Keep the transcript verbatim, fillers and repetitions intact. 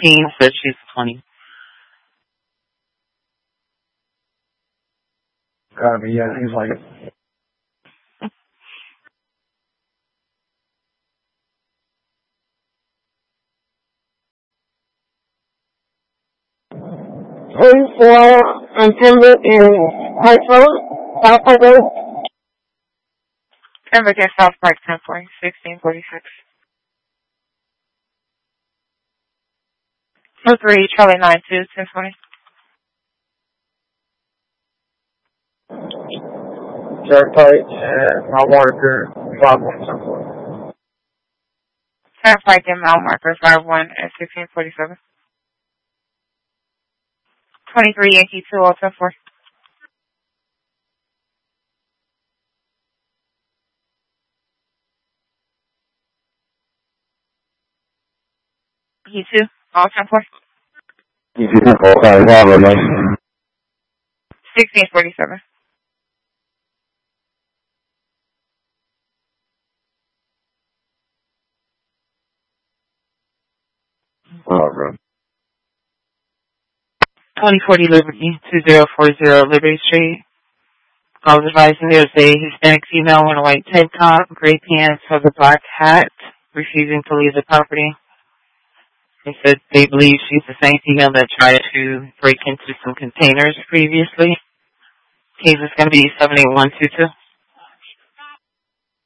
nineteen, said she's twenty. Gotta be, yeah, seems like it. twenty-four intended in Hartford, South Hartford. Denver Gas South Park, ten forty, sixteen forty-six. Oh three, Charlie nine two, ten twenty. Jack Pike and Mount Marker, five one seven four. Turnpike and Mount Marker, five one at sixteen forty-seven. twenty-three Yankee two oh ten four. Yankee two, all ten four. You see that all kind of problem, right? sixteen forty-seven. Oh, bro. twenty forty Liberty, two zero four zero Liberty Street. I was advising there's a Hispanic female in a white tank top, gray pants, with a black hat, refusing to leave the property. They said they believe she's the same female that tried to break into some containers previously. Case is going to be seven eight one two two.